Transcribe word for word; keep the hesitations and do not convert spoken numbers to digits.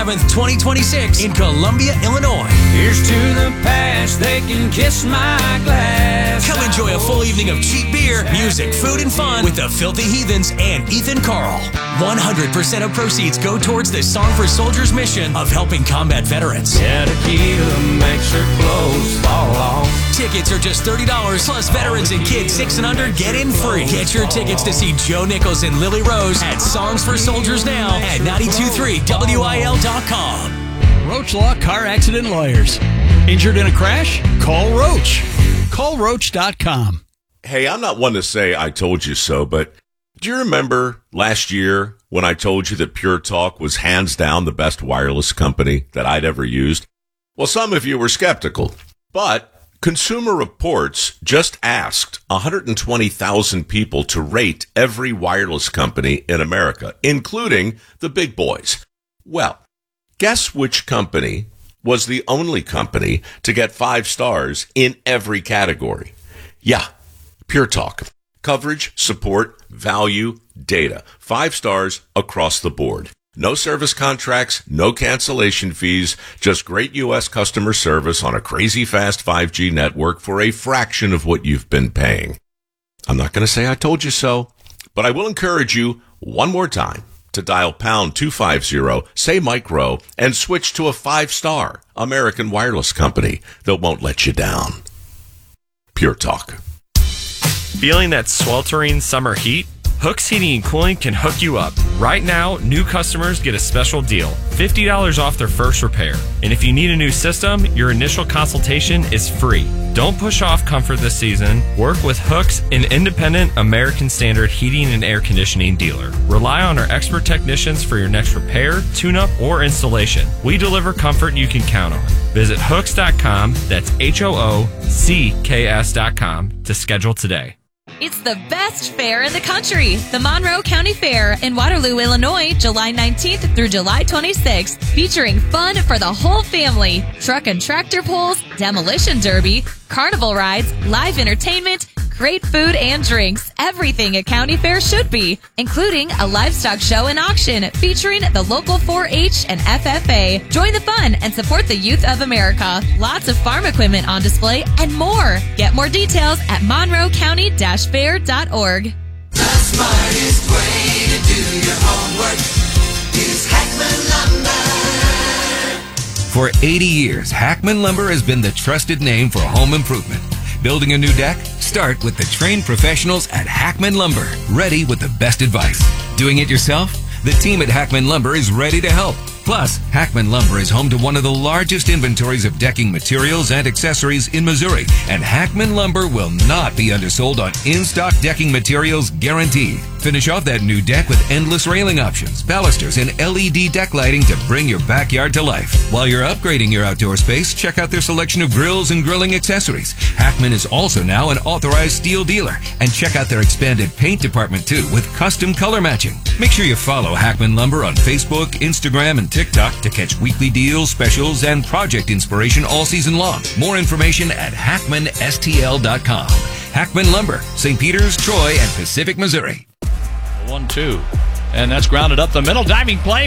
seventh, twenty twenty-six in Columbia, Illinois. Here's to the past, they can kiss my glass. Come enjoy a full evening of cheap beer, music, food, and fun with the Filthy Heathens and Ethan Carl. one hundred percent of proceeds go towards the Song for Soldiers mission of helping combat veterans. Yeah, tequila makes her clothes fall off. Tickets are just thirty dollars, plus veterans and kids six and under get in free. Get your tickets to see Joe Nichols and Lily Rose at Songs for Soldiers now at nine two three W I L dot com. Roach Law Car Accident Lawyers. Injured in a crash? Call Roach. Call Roach dot com. Hey, I'm not one to say I told you so, but do you remember last year when I told you that Pure Talk was hands down the best wireless company that I'd ever used? Well, some of you were skeptical, but Consumer Reports just asked one hundred twenty thousand people to rate every wireless company in America, including the big boys. Well, guess which company was the only company to get five stars in every category? Yeah, Pure Talk. Coverage, support, value, data. Five stars across the board. No service contracts, no cancellation fees, just great U S customer service on a crazy fast five G network for a fraction of what you've been paying. I'm not going to say I told you so, but I will encourage you one more time to dial pound two fifty, say micro, and switch to a five-star American wireless company that won't let you down. Pure Talk. Feeling that sweltering summer heat? Hooks Heating and Cooling can hook you up. Right now, new customers get a special deal, fifty dollars off their first repair. And if you need a new system, your initial consultation is free. Don't push off comfort this season. Work with Hooks, an independent American Standard heating and air conditioning dealer. Rely on our expert technicians for your next repair, tune-up, or installation. We deliver comfort you can count on. Visit hooks dot com, that's H O O C K S dot com, to schedule today. It's the best fair in the country, the Monroe County Fair in Waterloo, Illinois, July nineteenth through July twenty-sixth, featuring fun for the whole family, truck and tractor pulls, demolition derby, carnival rides, live entertainment, great food and drinks, everything a county fair should be, including a livestock show and auction featuring the local four H and F F A. Join the fun and support the youth of America. Lots of farm equipment on display and more. Get more details at monroe county dash fair dot org. The smartest way to do your homework is Hackman Lumber. For eighty years, Hackman Lumber has been the trusted name for home improvement. Building a new deck? Start with the trained professionals at Hackman Lumber, ready with the best advice. Doing it yourself? The team at Hackman Lumber is ready to help. Plus, Hackman Lumber is home to one of the largest inventories of decking materials and accessories in Missouri, and Hackman Lumber will not be undersold on in-stock decking materials guaranteed. Finish off that new deck with endless railing options, balusters, and L E D deck lighting to bring your backyard to life. While you're upgrading your outdoor space, check out their selection of grills and grilling accessories. Hackman is also now an authorized steel dealer, and check out their expanded paint department too with custom color matching. Make sure you follow Hackman Lumber on Facebook, Instagram, and TikTok to catch weekly deals, specials, and project inspiration all season long. More information at hackman S T L dot com. Hackman Lumber, Saint Peters, Troy, and Pacific, Missouri. one two. And that's grounded up the middle. Diving play.